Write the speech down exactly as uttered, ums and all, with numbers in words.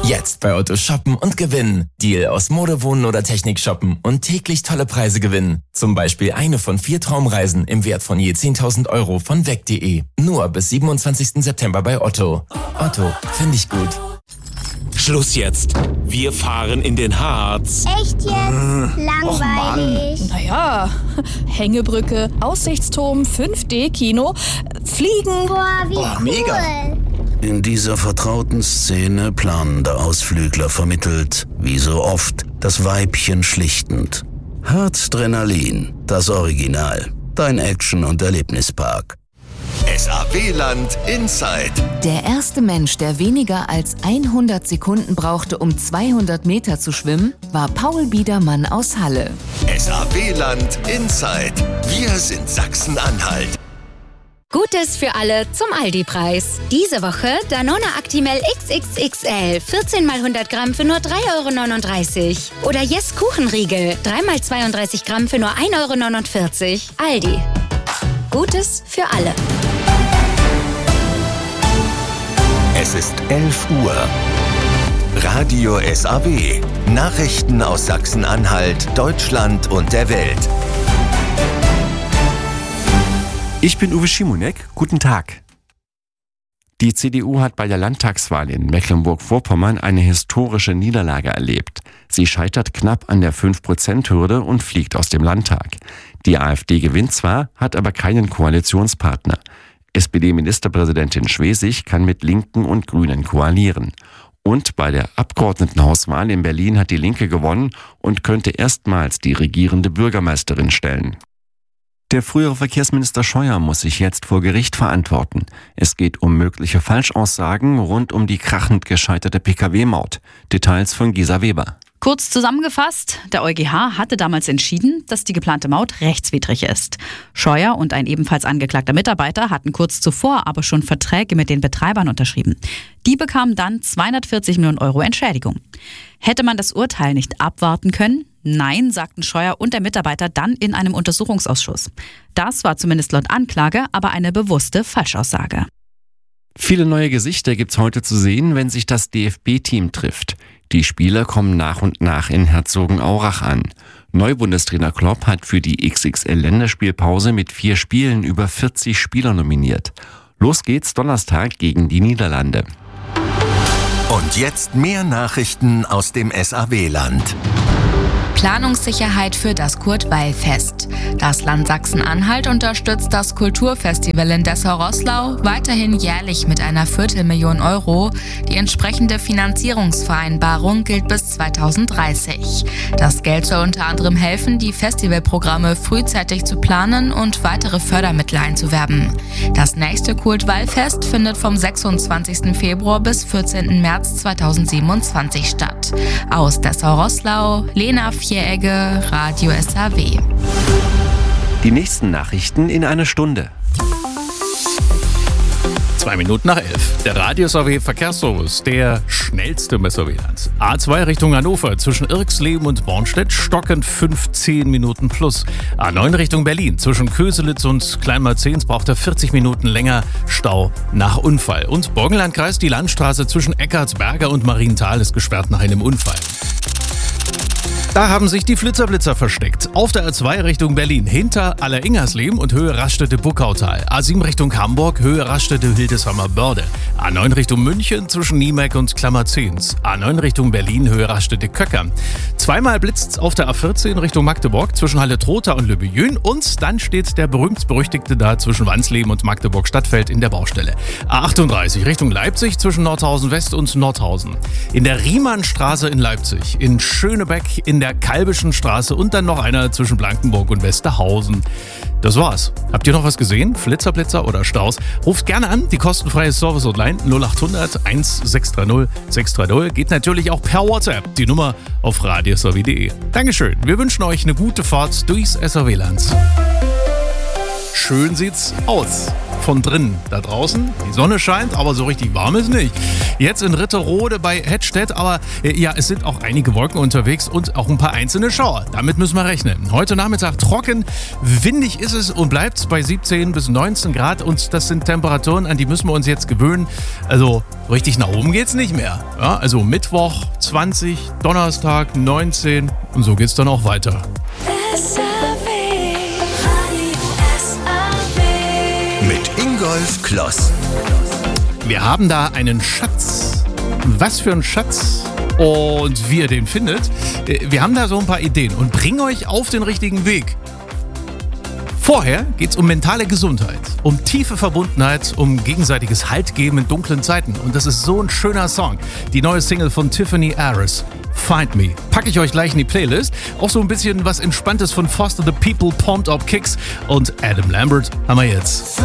Jetzt bei Otto shoppen und gewinnen. Deal aus Mode, Wohnen oder Technik shoppen und täglich tolle Preise gewinnen. Zum Beispiel eine von vier Traumreisen im Wert von je zehntausend Euro von weg punkt de. Nur bis siebenundzwanzigsten September bei Otto. Otto, finde ich gut. Schluss jetzt. Wir fahren in den Harz. Echt jetzt? Äh, Langweilig. Naja, Hängebrücke, Aussichtsturm, fünf D Kino, Fliegen. Boah, wie Boah, cool. Mega. In dieser vertrauten Szene planen der Ausflügler vermittelt, wie so oft, das Weibchen schlichtend. Harzdrenalin, das Original. Dein Action- und Erlebnispark. S A W-Land Inside. Der erste Mensch, der weniger als hundert Sekunden brauchte, um zweihundert Meter zu schwimmen, war Paul Biedermann aus Halle. S A W-Land Inside. Wir sind Sachsen-Anhalt. Gutes für alle zum Aldi-Preis. Diese Woche Danone Actimel X X X L, vierzehn mal hundert Gramm für nur drei Euro neununddreißig. Oder Yes Kuchenriegel, drei mal zweiunddreißig Gramm für nur ein Euro neunundvierzig. Aldi. Gutes für alle. Es ist elf Uhr. Radio S A W. Nachrichten aus Sachsen-Anhalt, Deutschland und der Welt. Ich bin Uwe Schimonek. Guten Tag. Die C D U hat bei der Landtagswahl in Mecklenburg-Vorpommern eine historische Niederlage erlebt. Sie scheitert knapp an der fünf Prozent Hürde und fliegt aus dem Landtag. Die AfD gewinnt zwar, hat aber keinen Koalitionspartner. S P D-Ministerpräsidentin Schwesig kann mit Linken und Grünen koalieren. Und bei der Abgeordnetenhauswahl in Berlin hat die Linke gewonnen und könnte erstmals die regierende Bürgermeisterin stellen. Der frühere Verkehrsminister Scheuer muss sich jetzt vor Gericht verantworten. Es geht um mögliche Falschaussagen rund um die krachend gescheiterte P K W-Maut. Details von Gisa Weber. Kurz zusammengefasst, der EuGH hatte damals entschieden, dass die geplante Maut rechtswidrig ist. Scheuer und ein ebenfalls angeklagter Mitarbeiter hatten kurz zuvor aber schon Verträge mit den Betreibern unterschrieben. Die bekamen dann zweihundertvierzig Millionen Euro Entschädigung. Hätte man das Urteil nicht abwarten können? Nein, sagten Scheuer und der Mitarbeiter dann in einem Untersuchungsausschuss. Das war zumindest laut Anklage aber eine bewusste Falschaussage. Viele neue Gesichter gibt's heute zu sehen, wenn sich das D F B-Team trifft. Die Spieler kommen nach und nach in Herzogenaurach an. Neubundestrainer Klopp hat für die X X L-Länderspielpause mit vier Spielen über vierzig Spieler nominiert. Los geht's Donnerstag gegen die Niederlande. Und jetzt mehr Nachrichten aus dem S A W-Land. Planungssicherheit für das Kurt-Weil-Fest. Das Land Sachsen-Anhalt unterstützt das Kulturfestival in Dessau-Roßlau weiterhin jährlich mit einer Viertelmillion Euro. Die entsprechende Finanzierungsvereinbarung gilt bis zweitausenddreißig. Das Geld soll unter anderem helfen, die Festivalprogramme frühzeitig zu planen und weitere Fördermittel einzuwerben. Das nächste Kurt-Weil-Fest findet vom sechsundzwanzigsten Februar bis vierzehnten März zweitausendsiebenundzwanzig statt. Aus Dessau-Roßlau, Lena Vieregge, Radio S A W. Die nächsten Nachrichten in einer Stunde. Zwei Minuten nach elf. Der Radio S A W Verkehrsservice, der schnellste im S A W-Land. A zwei Richtung Hannover, zwischen Irxleben und Bornstedt, stockend fünfzehn Minuten plus. A neun Richtung Berlin, zwischen Köselitz und Kleinmarzens braucht er vierzig Minuten länger, Stau nach Unfall. Und Burgenlandkreis, die Landstraße zwischen Eckartsberger und Marienthal ist gesperrt nach einem Unfall. Da haben sich die Flitzerblitzer versteckt. Auf der A zwei Richtung Berlin, hinter Alleringersleben und Höhe Raststätte-Buckautal. A sieben Richtung Hamburg, Höhe Raststätte-Hildesheimer-Börde. A neun Richtung München, zwischen Niemeck und Klammerzens. A neun Richtung Berlin, Höhe Raststätte-Köcker. Zweimal blitzt's auf der A vierzehn Richtung Magdeburg, zwischen Halle-Trotha und Lübejün. Und dann steht der berühmt-berüchtigte da zwischen Wansleben und Magdeburg-Stadtfeld in der Baustelle. A achtunddreißig Richtung Leipzig, zwischen Nordhausen West und Nordhausen. In der Riemannstraße in Leipzig, in Schönebeck, in der Kalbischen Straße und dann noch einer zwischen Blankenburg und Westerhausen. Das war's. Habt ihr noch was gesehen? Flitzerblitzer oder Staus? Ruft gerne an, die kostenfreie Service-Hotline null achthundert sechshundertsechzig sechshundertsechzig. Geht natürlich auch per WhatsApp. Die Nummer auf radio s a w punkt de. Dankeschön. Wir wünschen euch eine gute Fahrt durchs S A W-Land. Schön sieht's aus. von drinnen. Da draußen, die Sonne scheint, aber so richtig warm ist nicht. Jetzt in Ritterode bei Hettstedt, aber äh, ja, es sind auch einige Wolken unterwegs und auch ein paar einzelne Schauer. Damit müssen wir rechnen. Heute Nachmittag trocken, windig ist es und bleibt bei siebzehn bis neunzehn Grad und das sind Temperaturen, an die müssen wir uns jetzt gewöhnen. Also richtig nach oben geht's nicht mehr. Ja, also Mittwoch zwanzig, Donnerstag neunzehn und so geht's dann auch weiter. Mit Ingolf Kloss. Wir haben da einen Schatz. Was für ein Schatz und wie ihr den findet. Wir haben da so ein paar Ideen und bringen euch auf den richtigen Weg. Vorher geht's um mentale Gesundheit, um tiefe Verbundenheit, um gegenseitiges Haltgeben in dunklen Zeiten. Und das ist so ein schöner Song. Die neue Single von Tiffany Harris, Find Me. Packe ich euch gleich in die Playlist. Auch so ein bisschen was Entspanntes von Foster the People, Pumped Up Kicks und Adam Lambert haben wir jetzt.